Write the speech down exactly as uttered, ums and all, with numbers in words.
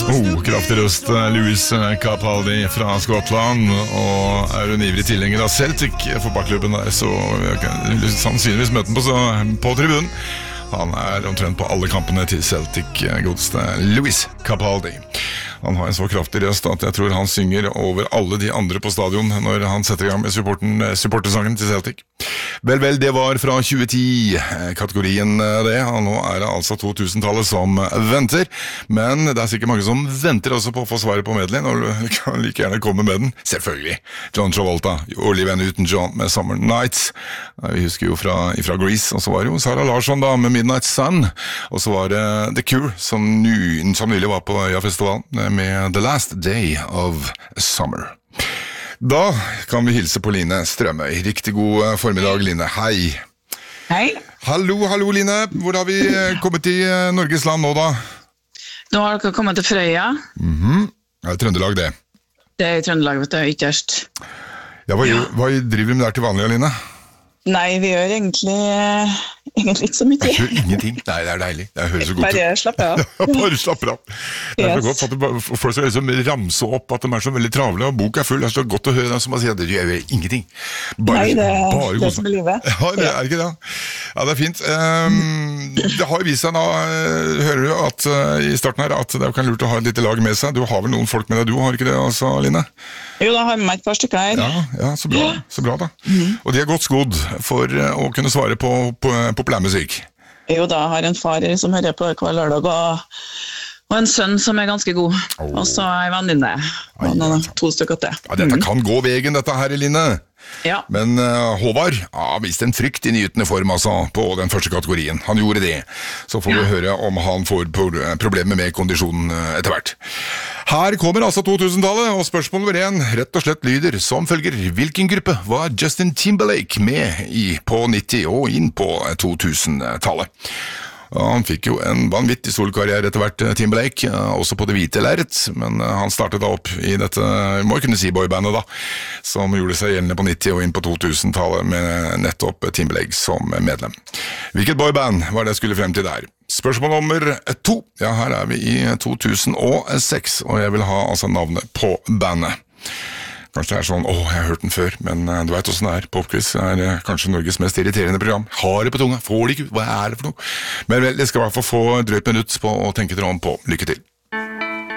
Oh, kraftig røst, Lewis Capaldi fra Skottland. Og er hun ivrig tilhenger av Celtic fotballklubben der, så jeg kan sannsynligvis møte den på, så, på tribunen. Han er omtrent på alle kampene til Celtic, godeste Lewis Capaldi. Han har en så kraftig røst at jeg tror han synger over alle de andre på stadion når han setter i gang med supporten, supportersangen til Celtic. Vel, vel, det var fra tjue ti-kategorien det, og nå er det altså to tusen-tallet som venter. Men det er sikkert mange som venter også på å få svaret på medleyen, og du kan like gjerne komme med den. Selvfølgelig. John Travolta, Olivia Newton-John med Summer Nights. Vi husker jo fra, fra Grease, og så var det jo Sara Larsson da med Midnight Sun, og så var det The Cure som, ny, som nylig var på Øya-festivalen med The Last Day of Summer. Da kan vi hilse på Line Strømøy. Riktig god formiddag, Line. Hei. Hei. Hallo, hallo, Line. Hvor har vi kommet i Norges land nå, da? Nå har dere kommet til Frøya. Mhm. Det er Trøndelag, det. Det er i Trøndelag, vet du, ytterst. Ja, hva, ja. hva driver vi med der til vanlig, Line? Nei, vi gjør egentlig, egentlig ikke så mye. Jeg gjør ingenting. Nei, det er deilig. Det høres så godt ut. Bare slapp av. Bare slapp av. Det er så godt at det, folk skal liksom ramse opp at de er så veldig travle, og bok er full. Det er så godt å høre dem som man sier at det gjør ingenting. Bare, Nei, det er bare det som er livet. Ja, det er ikke det. Ja, det er fint. Um, det har jo vist seg nå, hører du at uh, i starten her, at det er jo kan lurt å ha et lite lag med seg. Du har vel noen folk med deg, du har ikke det altså, Line? Jo, da har vi med et par stykker her. Ja, ja, så bra, så bra da. Mm. Og de er godt skodd for å kunne svare på, på populærmusikk. Jo, da har en far som hører på hver lørdag, og, og en sønn som er ganske god. Oh. Og så er venninne, og noen, to stykker til. Ja, dette kan gå veien, dette her, Line. Ja. Men uh, Håvard ja, viste en frykt i nyhetene form altså, på den første kategorien. Han gjorde det. Så får vi ja. høre om han får problemer med kondisjonen etter hvert. Her kommer altså to tusen-tallet, og spørsmål nummer én rett og slett lyder som følger. Hvilken gruppe var Justin Timberlake med i på nitti og inn på to tusen-tallet? Han fikk jo en vanvittig solkarriere etter hvert, Timberlake, også på det hvite lerret, men han startet da opp i dette, må jeg kunne si boybandet da, som gjorde seg gjeldende på nitti og inn på to tusen-tallet med nettopp Timberlake som medlem. Hvilket boyband var det jeg skulle frem til der? Spørsmål nummer to. Ja, her er vi i to tusen og seks, og jeg vil ha altså navnet på bandet. Kanskje det er sånn, åh, jeg har hørt den før, men uh, du vet hvordan det er. Popquiz er uh, kanskje Norges mest irriterende program. Har det på tunga, får det ikke ut, hva er det for noe? Men vel, jeg skal i hvert fall få drøyt minutt på å tenke dere om på. Lykke til.